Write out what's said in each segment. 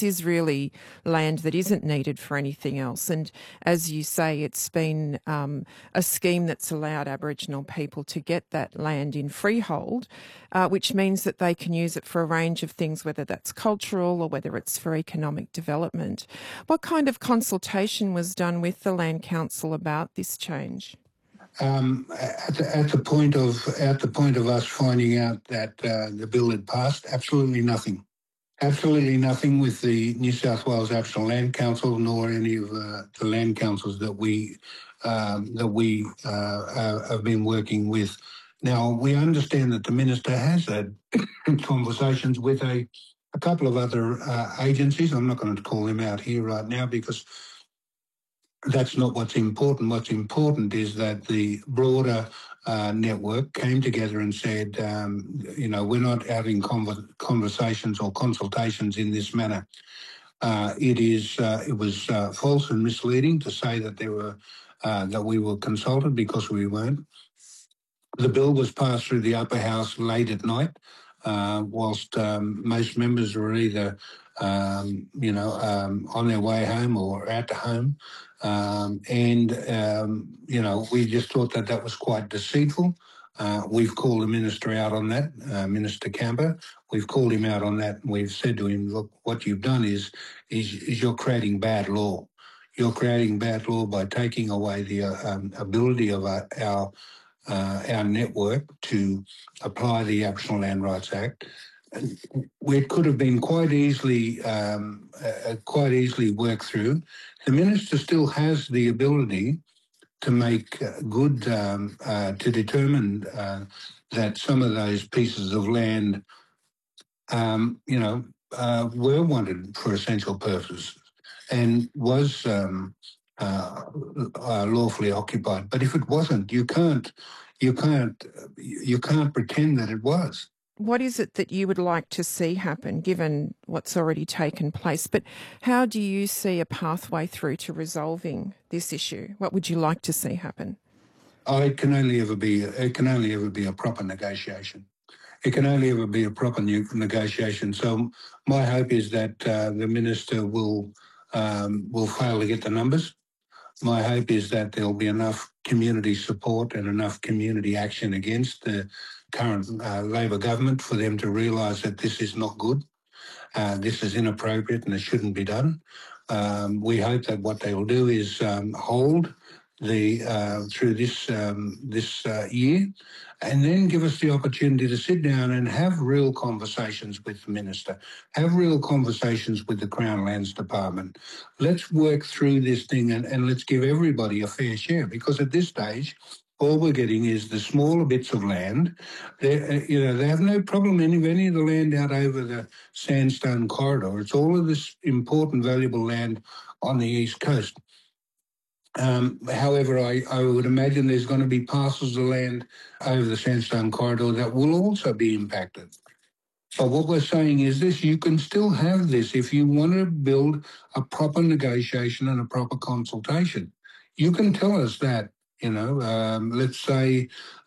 this is really land that isn't needed for anything else. And as you say, it's been a scheme that's allowed Aboriginal people to get that land in freehold, which means that they can use it for a range of things, whether that's cultural or whether it's for economic development. What kind of consultation was done with the Land Council about this change? At the point of us finding out that the bill had passed, absolutely nothing. Absolutely nothing with the New South Wales Aboriginal Land Council, nor any of the land councils that we have been working with. Now, we understand that the minister has had conversations with a couple of other agencies. I'm not going to call them out here right now because that's not what's important. What's important is that the broader network came together and said, we're not having conversations or consultations in this manner. It was false and misleading to say that that we were consulted, because we weren't. The bill was passed through the upper house late at night, whilst most members were either on their way home or at home. We just thought that was quite deceitful. We've called the minister out on that, Minister Camper. We've called him out on that, and we've said to him, look, what you've done is you're creating bad law. You're creating bad law by taking away the ability of our network to apply the Aboriginal Land Rights Act. It could have been quite easily worked through. The minister still has the ability to make good, to determine that some of those pieces of land, were wanted for essential purposes and was lawfully occupied. But if it wasn't, you can't pretend that it was. What is it that you would like to see happen, given what's already taken place? But how do you see a pathway through to resolving this issue? What would you like to see happen? It can only ever be a proper negotiation. It can only ever be a proper negotiation. So my hope is that the minister will fail to get the numbers. My hope is that there'll be enough community support and enough community action against the current Labor government for them to realise that this is not good. This is inappropriate and it shouldn't be done. We hope that what they will do is hold through this year, and then give us the opportunity to sit down and have real conversations with the minister, have real conversations with the Crown Lands Department. Let's work through this thing and let's give everybody a fair share, because at this stage, all we're getting is the smaller bits of land. They have no problem in any of the land out over the Sandstone Corridor. It's all of this important, valuable land on the East Coast. However, I would imagine there's going to be parcels of land over the Sandstone Corridor that will also be impacted. So what we're saying is this: you can still have this if you want to build a proper negotiation and a proper consultation. You can tell us that, let's say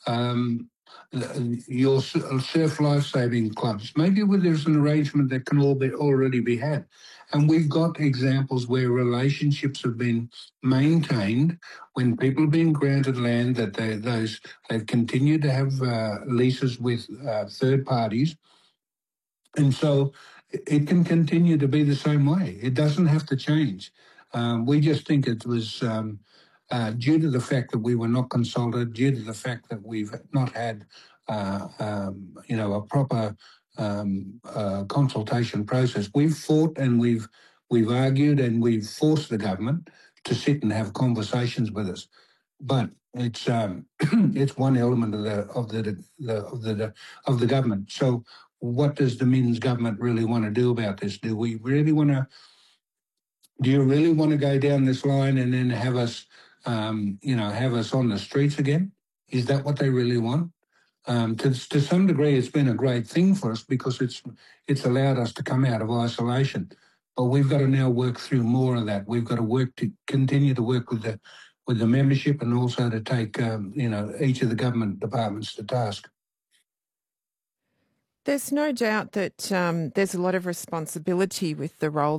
your surf lifesaving clubs, maybe there's an arrangement that can already be had. And we've got examples where relationships have been maintained when people have been granted land, that they've continued to have leases with third parties. And so it can continue to be the same way. It doesn't have to change. We just think it was due to the fact that we were not consulted, due to the fact that we've not had a proper consultation process. We've fought and we've argued and we've forced the government to sit and have conversations with us. But it's it's one element of the government. So what does the Minns government really want to do about this? Do you really want to go down this line and then have us have us on the streets again? Is that what they really want? To some degree, it's been a great thing for us because it's allowed us to come out of isolation. But we've got to now work through more of that. We've got to continue to work with the membership, and also to take each of the government departments to task. There's no doubt that there's a lot of responsibility with the role